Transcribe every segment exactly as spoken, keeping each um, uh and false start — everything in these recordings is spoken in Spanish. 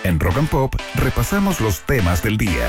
En Rock and Pop repasamos los temas del día.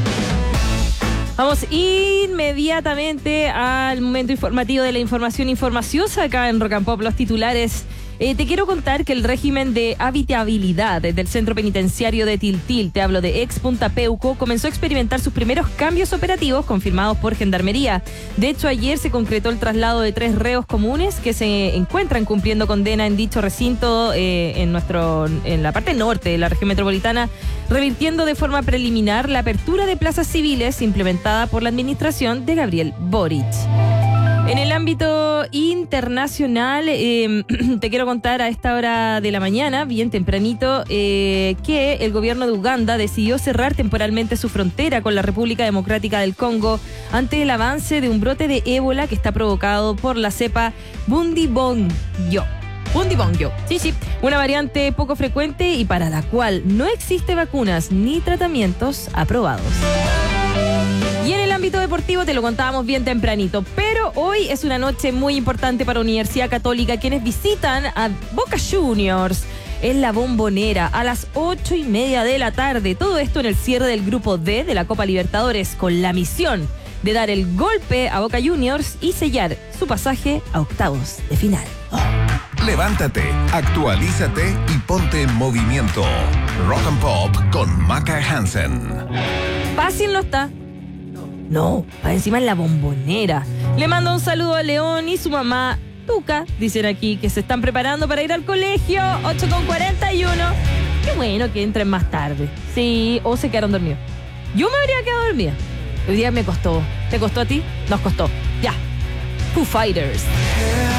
Vamos inmediatamente al momento informativo de la información informaciosa acá en Rock and Pop, los titulares. Eh, te quiero contar que el régimen de habitabilidad del centro penitenciario de Tiltil, te hablo de ex Punta Peuco, comenzó a experimentar sus primeros cambios operativos confirmados por Gendarmería. De hecho, ayer se concretó el traslado de tres reos comunes que se encuentran cumpliendo condena en dicho recinto eh, en, nuestro, en la parte norte de la región metropolitana, revirtiendo de forma preliminar la apertura de plazas civiles implementada por la administración de Gabriel Boric. En el ámbito internacional, eh, te quiero contar a esta hora de la mañana, bien tempranito, eh, que el gobierno de Uganda decidió cerrar temporalmente su frontera con la República Democrática del Congo ante el avance de un brote de ébola que está provocado por la cepa Bundibugyo. Bundibugyo, sí, sí, una variante poco frecuente y para la cual no existe vacunas ni tratamientos aprobados. Y en el ámbito deportivo te lo contábamos bien tempranito, pero hoy es una noche muy importante para Universidad Católica, quienes visitan a Boca Juniors en la Bombonera a las ocho y media de la tarde. Todo esto en el cierre del grupo D de la Copa Libertadores, con la misión de dar el golpe a Boca Juniors y sellar su pasaje a octavos de final. Oh. Levántate, actualízate y ponte en movimiento. Rock and Pop con Maca Hansen. Fácil no está. No, para encima en la Bombonera. Le mando un saludo a León y su mamá, Tuca, dicen aquí, que se están preparando para ir al colegio, ocho con cuarenta y uno. Qué bueno que entren más tarde. Sí, o se quedaron dormidos. Yo me habría quedado dormida. Hoy día me costó. ¿Te costó a ti? Nos costó. Ya. Foo Fighters.